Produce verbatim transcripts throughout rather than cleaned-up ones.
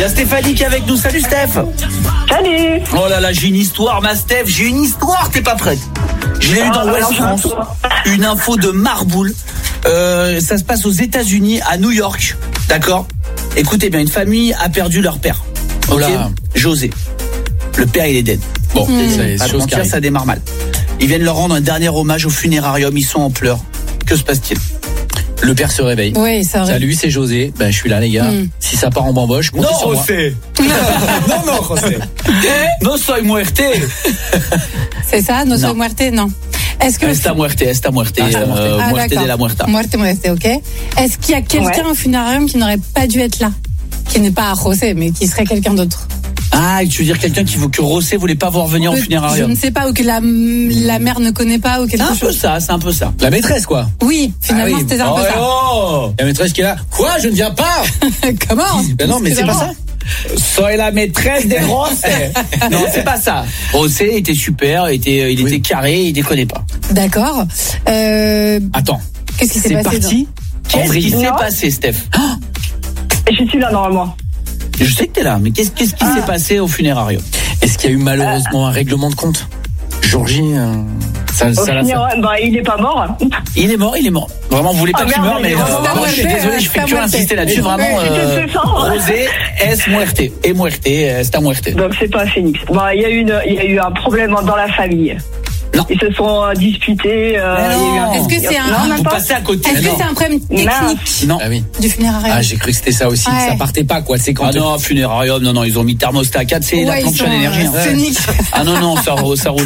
y a Stéphanie qui est avec nous. Salut Steph. Salut. Oh là là, j'ai une histoire, ma Steph. J'ai une histoire, t'es pas prête. Je l'ai eu dans Ouest France. Une info de Marboule. Euh, ça se passe aux États-Unis, à New York. D'accord. Écoutez bien, une famille a perdu leur père. Ok. Oula. José. Le père, il est dead. Bon, Mmh. c'est Pas de chose qui mentir, arrive. ça démarre mal. Ils viennent leur rendre un dernier hommage au funérarium. Ils sont en pleurs. Que se passe-t-il? Le père se réveille. Oui, ça arrive. Salut, c'est José. Ben, je suis là, les gars. Mm. Si ça part en bamboche, comptez Non, sur moi. José. Non, non, José. No soy muerte. C'est ça, no Non. soy muerte, non. Est-ce que Esta muerte, esta muerte. Ah, esta muerte. euh, Ah, muerte d'accord. de la muerta. Muerte, muerte, ok. Est-ce qu'il y a quelqu'un Ouais. au funérarium qui n'aurait pas dû être là? Qui n'est pas à José, mais qui serait quelqu'un d'autre? Ah, tu veux dire quelqu'un qui veut que José voulait pas voir venir au Je funérarium? ne sais pas, ou que la, la mère ne connaît pas, ou C'est quelque un peu chose. ça, c'est un peu ça. La maîtresse, quoi. Oui, finalement, Ah oui. c'était un Oh, peu ça. oh. La maîtresse qui est là. Quoi? Je ne viens pas. Comment? Ben non, mais c'est pas ça. Soy la maîtresse des José. Non, c'est pas ça. José était super, était, il Oui. était carré, il déconnait pas. D'accord. Euh, Attends. Qu'est-ce qui s'est C'est passé? parti. Qu'est-ce qui vrille. s'est Non. passé, Steph? Je suis là normalement. Je sais que t'es là, mais qu'est-ce qu'est-ce qui s'est passé au funérarium? Est-ce qu'il y a eu malheureusement un règlement de compte? Georgie, euh, ça, Au ça l'a fait. funérailles, bah, il est pas mort. Il est mort, il est mort. Vraiment, vous voulez pas Ah, qu'il merde, meure, mais il est mort. euh, C'est moi, je suis muerte, désolé, je fais c'est que muerte. insister là-dessus. Mais Vraiment, je euh, te sens. José es muerte. Et muerte, esta muerte. Donc c'est pas Phoenix. Bah, il y a eu une, il y a eu un problème dans la famille. Non. Ils se sont euh, disputés. Euh, Mais il y a eu un- non. Est-ce que c'est un- Non, même Vous pas. passez à côté. Est-ce Mais que non. c'est un problème technique Non. Ah oui. du funérarium? Ah, j'ai cru que c'était ça aussi. Ouais. Ça partait pas, quoi. C'est quand. Ah non, funérarium, non, non, ils ont mis thermostat à quatre, c'est la Ouais, ils planche à sont, l'énergie. euh, hein. Phoenix. Ah non, non, ça, ça roule.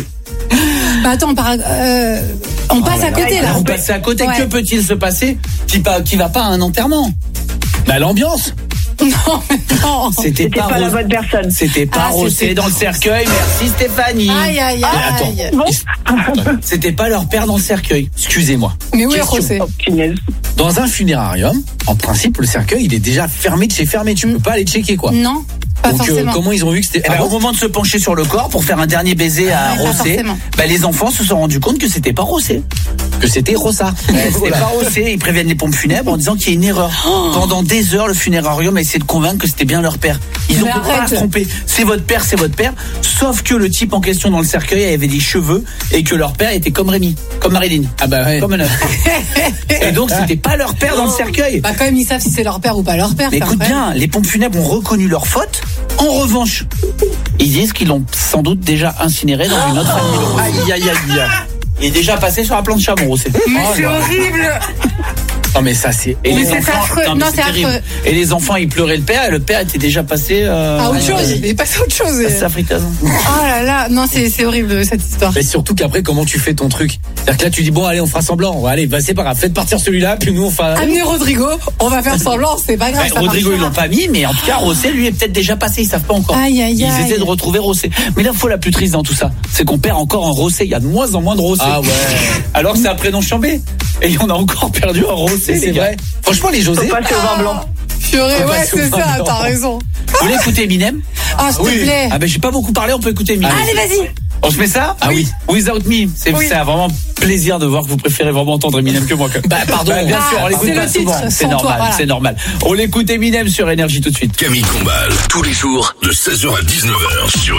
Bah attends, on, part- euh, on passe à côté là. Vous passez à côté, Ouais. que peut-il se passer qui, pa- qui va pas à un enterrement? Bah, l'ambiance. Non, mais non. C'était C'était pas, pas la Ros- bonne personne. C'était pas Ah, Rosé c'était dans pas le cercueil, merci Stéphanie. Aïe, aïe, attends. aïe. Bon. C'était pas leur père dans le cercueil. Excusez-moi. Mais où est Question. José? Oh, punaise. Dans un funérarium, en principe, le cercueil, il est déjà fermé de chez fermé. Tu peux pas aller checker, quoi. Non, pas Donc, euh, forcément. comment ils ont vu que c'était. Eh ben, Ah au bon moment de se pencher sur le corps pour faire un dernier baiser à Ouais, pas Rosé, forcément. bah, les enfants se sont rendus compte que c'était pas Rosé. Que c'était Rossa. Ouais, c'était pas Rosé. Ils préviennent les pompes funèbres en disant qu'il y a une erreur. Pendant des heures, le funérarium a essayé de convaincre que c'était bien leur père. Ils ont Mais pu pas arrête. se tromper. C'est votre père, c'est votre père. Sauf que le type en question dans le cercueil avait des cheveux et que leur père était comme Rémi, comme Marilyn. Ah bah ouais. Comme un œuf. Et donc, c'était pas leur père dans le cercueil. Bah quand même, ils savent si c'est leur père ou pas leur père. Mais c'est écoute incroyable. bien, les pompes funèbres ont reconnu leur faute. En revanche, ils disent qu'ils l'ont sans doute déjà incinéré dans une autre famille. Aïe, aïe, aïe. Il est déjà passé sur la plante Chamon, Rosé. Mais Oh c'est là là. horrible. Non, mais ça, c'est. Et Mais les c'est enfants, affreux. mais Non, c'est c'est terrible. affreux. Et les enfants, ils pleuraient le père, et le père était déjà passé euh, Ah, autre euh, chose. Il est passé à autre chose. à sa friteuse. Oh là là, non, c'est c'est horrible cette histoire. Mais surtout qu'après, comment tu fais ton truc? C'est-à-dire que là, tu dis, bon, allez, on fera semblant. Ouais, allez, bah, c'est pas grave. Faites partir celui-là, puis nous, on fera. Amenez Rodrigo, on va faire semblant, c'est pas grave. Ouais, ça Rodrigo, ils marchera. l'ont pas mis, mais en tout cas, Rosé, lui, est peut-être déjà passé, ils savent pas encore. Aïe, aïe, Ils aïe. essaient de retrouver Rosé. Mais la fois la plus triste dans tout ça, c'est qu'on perd encore un Rosé. Il y a de moins en moins de Rosé. Ah ouais. Alors que c'est un prénom chambé. Et on a encore perdu un Rosé, C'est les gars. vrai. Franchement, les José. Faut passer au vin blanc. Purée, Faut ouais, passer au c'est vin ça, blanc. t'as raison. Vous voulez écouter Eminem? Ah, s'il te plaît. Ah ben j'ai pas beaucoup parlé, on peut écouter Eminem. Allez, vas-y. On se met ça? Ah oui. Without Me. C'est Oui. c'est vraiment plaisir de voir que vous préférez vraiment entendre Eminem que moi. Quand même. Bah, pardon. Bah, bien Ah, sûr, on l'écoute c'est pas le titre, souvent. C'est sans toi, normal, voilà. c'est normal. On l'écoute Eminem sur Énergie tout de suite. Camille Combal, tous les jours de seize heures à dix-neuf heures sur